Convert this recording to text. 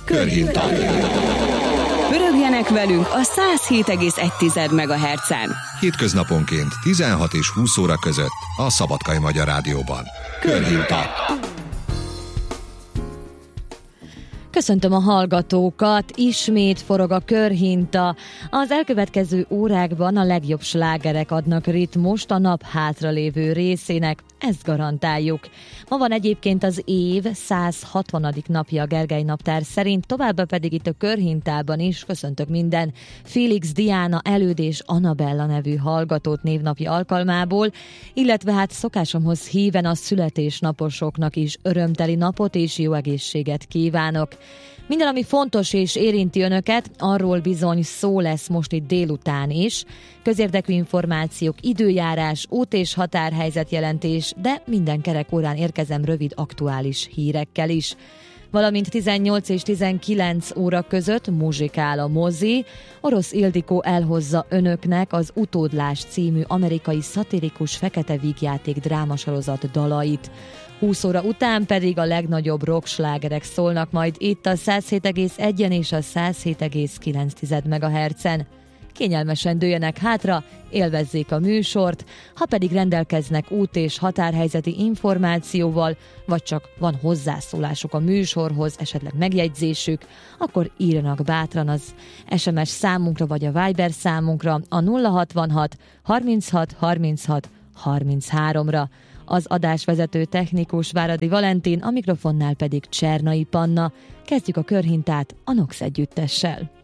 Körhinta. Pörögjenek velünk a 107,1 MHz-en. Hétköznaponként 16 és 20 óra között a Szabadkai Magyar Rádióban. Körhinta. Köszöntöm a hallgatókat, ismét forog a Körhinta. Az elkövetkező órákban a legjobb slágerek adnak ritmust a nap hátralévő részének, ezt garantáljuk. Ma van egyébként az év 160. napja a Gergely naptár szerint, továbbá pedig itt a Körhintában is köszöntök minden Félix, Diana, Előd és Anabella nevű hallgatót névnapi alkalmából, illetve hát szokásomhoz híven a születésnaposoknak is örömteli napot és jó egészséget kívánok. Minden, ami fontos és érinti önöket, arról bizony szó lesz most itt délután is. Közérdekű információk, időjárás, út- és határhelyzetjelentés, de minden kerek órán érkezem rövid aktuális hírekkel is. Valamint 18 és 19 óra között muzsikál a mozi. Orosz Ildikó elhozza önöknek az Utódlás című amerikai szatirikus fekete vígjáték drámasorozat dalait. 20 óra után pedig a legnagyobb rockslágerek szólnak majd itt a 107,1-en és a 107,9 MHz-en. Kényelmesen dőljenek hátra, élvezzék a műsort, ha pedig rendelkeznek út- és határhelyzeti információval, vagy csak van hozzászólásuk a műsorhoz, esetleg megjegyzésük, akkor írjanak bátran az SMS számunkra vagy a Viber számunkra a 066 36 36 33-ra. Az adásvezető technikus Váradi Valentin, a mikrofonnál pedig Csernai Panna. Kezdjük a Körhintát a Nox együttessel.